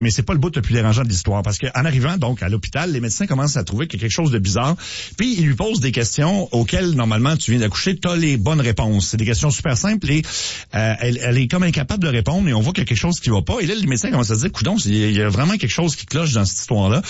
Mais c'est pas le bout le plus dérangeant de l'histoire, parce qu'en arrivant donc à l'hôpital, les médecins commencent à trouver qu'il y a quelque chose de bizarre, puis ils lui posent des questions auxquelles normalement tu viens d'accoucher, t'as les bonnes réponses. C'est des questions super simples et elle est comme incapable de répondre et on voit qu'il y a quelque chose qui va pas. Et là, les médecins commencent à se dire, coudonc, il y a vraiment quelque chose qui cloche dans cette histoire-là,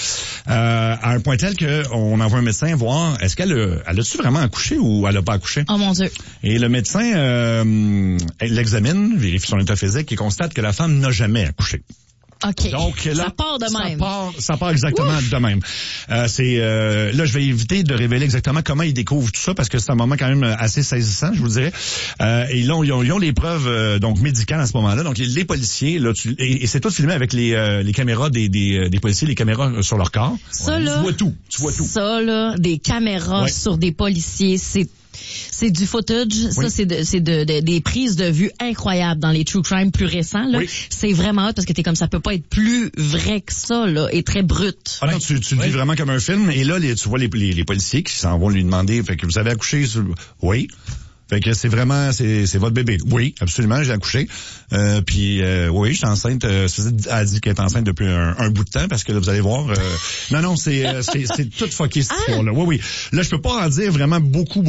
à un point tel que on envoie un médecin voir est-ce qu'elle a-tu vraiment accouché ou elle a pas accouché. Oh mon Dieu. Et le médecin l'examine, vérifie son état physique et constate que la femme n'a jamais accouché. OK. Donc là, ça part de même. Ça part exactement de même. Là, je vais éviter de révéler exactement comment ils découvrent tout ça parce que c'est un moment quand même assez saisissant, je vous dirais. Et là, ils ont les preuves donc médicales à ce moment-là. Donc les policiers, là, et c'est tout filmé avec les caméras des policiers, les caméras sur leur corps. Ça là, tu vois tout. Ça là, des caméras sur des policiers, c'est du footage, ça c'est des prises de vue incroyables dans les true crime plus récents là. Oui. C'est vraiment hot parce que t'es comme ça peut pas être plus vrai que ça là et très brut. Ah non, tu le vis vraiment comme un film et là tu vois les policiers qui s'en vont lui demander fait que vous avez accouché oui. Fait que c'est vraiment, c'est votre bébé. Oui, absolument, j'ai accouché. Puis oui, j'étais enceinte. Elle a dit qu'elle est enceinte depuis un bout de temps parce que là, vous allez voir. Non, c'est tout fucké cette histoire-là. Oui. Là, je peux pas en dire vraiment beaucoup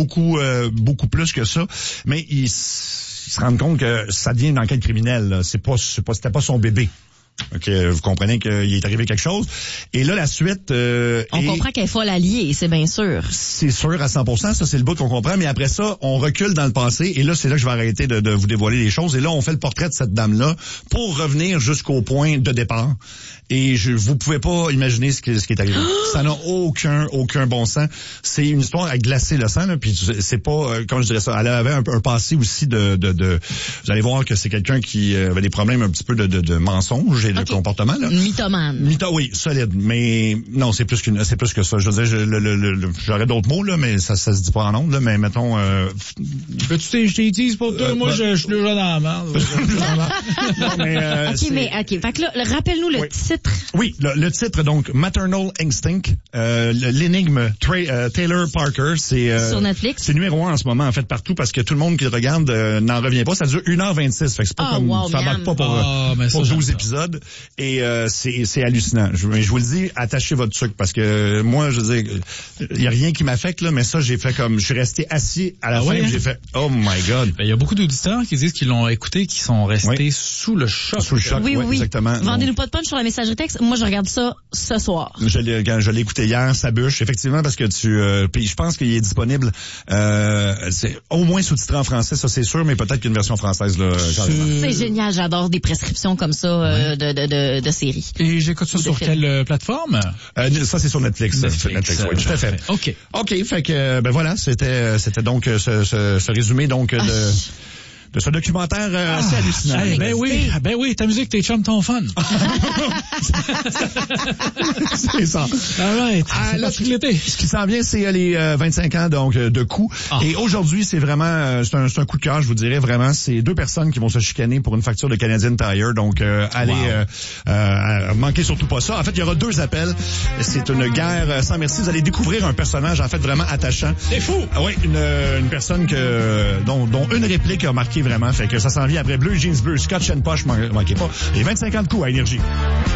plus que ça. Mais ils se rendent compte que ça devient une enquête criminelle. Là. C'était pas son bébé. Ok, vous comprenez qu'il est arrivé quelque chose. Et là, la suite... on comprend qu'elle est folle alliée, c'est bien sûr. C'est sûr à 100%, ça c'est le bout qu'on comprend. Mais après ça, on recule dans le passé. Et là, c'est là que je vais arrêter de vous dévoiler les choses. Et là, on fait le portrait de cette dame-là pour revenir jusqu'au point de départ. Et vous pouvez pas imaginer ce qui est arrivé. Ça n'a aucun bon sens. C'est une histoire à glacer le sang. Là, puis c'est pas, comment je dirais ça, elle avait un passé aussi de vous allez voir que c'est quelqu'un qui avait des problèmes un petit peu de mensonges et de comportement. Là. Mythomane. Oui, solide. Mais non, c'est plus que ça. Je veux dire, j'aurais d'autres mots là, mais ça se dit pas en ondes là. Mais mettons. Peux-tu je t'ai dit pour toi, moi je suis déjà dans la merde. Non, mais, OK. Fait que là, rappelle-nous le titre. Oui, le titre, donc, Maternal Instinct, l'énigme Taylor Parker, c'est... sur Netflix. C'est numéro 1 en ce moment, en fait, partout, parce que tout le monde qui le regarde n'en revient pas. Ça dure 1h26, fait que c'est pas ça bat pas pour 12 épisodes. Et c'est hallucinant. Je vous le dis, attachez votre truc, parce que moi, je veux dire, il y a rien qui m'affecte, là, mais ça, j'ai fait comme... Je suis resté assis à la fin, et j'ai fait, oh my God. Il y a beaucoup d'auditeurs qui disent qu'ils l'ont écouté, qui sont restés sous le choc. Sous le choc, oui, exactement. Vendez-nous pas de punch sur la messagerie texte. Moi, je regarde ça ce soir. Je l'ai écouté hier, sa bûche, effectivement, parce que puis je pense qu'il est disponible, c'est au moins sous-titré en français, ça c'est sûr, mais peut-être qu'une version française, là, carrément. C'est génial, j'adore des prescriptions comme ça, de séries. Et j'écoute ça sur quelle plateforme? Ça c'est sur Netflix. Netflix, oui, tout à fait. OK, fait que, ben voilà, c'était donc ce résumé, donc, de ce documentaire assez hallucinant. Ben oui, ta musique, tes chums, ton fun. C'est ça. All right. Là, ce qui s'en vient, c'est les 25 ans donc de coups. Et aujourd'hui, c'est vraiment c'est un coup de cœur, je vous dirais vraiment. C'est 2 personnes qui vont se chicaner pour une facture de Canadian Tire. Donc, allez manquez surtout pas ça. En fait, il y aura 2 appels. C'est une guerre sans merci. Vous allez découvrir un personnage en fait vraiment attachant. C'est fou. Oui, une personne dont une réplique a marqué vraiment. Fait que ça s'en vient après Bleu Jeans Bleu, Scotch and Posh, manquez pas. Et 25 ans de coups à Énergie.